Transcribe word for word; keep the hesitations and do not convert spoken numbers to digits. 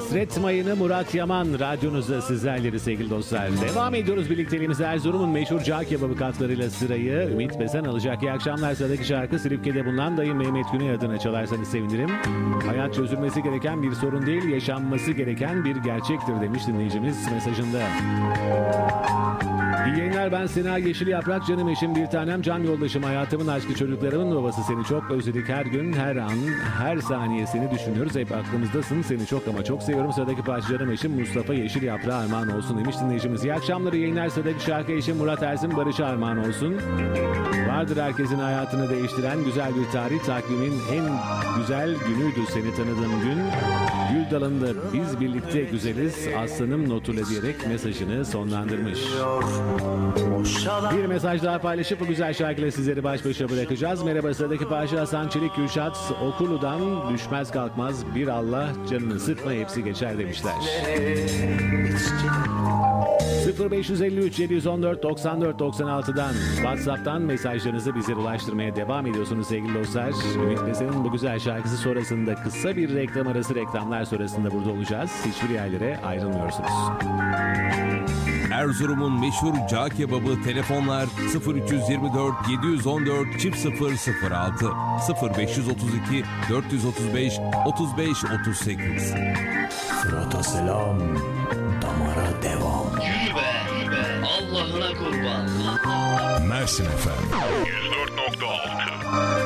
Hasret mayını Murat Yaman radyonuzda sizlerleri sevgili dostlar. Devam ediyoruz birlikteliğimize. Erzurum'un meşhur cağ kebabı katlarıyla sırayı Ümit Besen alacak. İyi akşamlar. Sıradaki şarkı Silifke'de bulunan dayı Mehmet Güney adına çalarsanız sevinirim. Hayat çözülmesi gereken bir sorun değil, yaşanması gereken bir gerçektir demiş dinleyicimiz mesajında. İyi yayınlar, ben Sena Yeşil Yaprak, canım eşim, bir tanem, can yoldaşım, hayatımın aşkı, çocuklarımın babası, seni çok özledik, her gün, her an, her saniye seni düşünüyoruz, hep aklımızdasın, seni çok ama çok seviyorum. Sıradaki parça canım eşim Mustafa Yeşil Yaprak armağan olsun demiş dinleyicimiz. İyi akşamlar, iyi yayınlar. Sıradaki şarkı eşim Murat Ersin Barış'a armağan olsun. Vardır herkesin hayatını değiştiren güzel bir tarih, takvimin en güzel günüydü seni tanıdığım gün. Gül dalında biz birlikte güzeliz, aslanım notuyla diyerek mesajını sonlandırmış. Bir mesaj daha paylaşıp bu güzel şarkıyla sizleri baş başa bırakacağız. Merhaba, sıradaki parça Hasan Çelik Gülşat Okulu'dan, düşmez kalkmaz bir Allah, canını sıkma hepsi geçer demişler. sıfır beş yüz elli üç yedi on dört doksan dört doksan altıdan WhatsApp'tan mesajlarınızı bize ulaştırmaya devam ediyorsunuz sevgili dostlar. Ümit Besen'in bu güzel şarkısı sonrasında kısa bir reklam arası, reklamlar sonrasında burada olacağız. Hiçbir yerlere ayrılmıyorsunuz. Erzurum'un meşhur cağ kebabı, telefonlar sıfır üç yüz yirmi dört yedi on dört çift sıfır sıfır altı sıfır beş yüz otuz iki dört yüz otuz beş otuz beş otuz sekiz. Fırat'a selam, damara devam. Yürü be, Allah'ına kurban. Mersin efendim. yüz dört nokta altı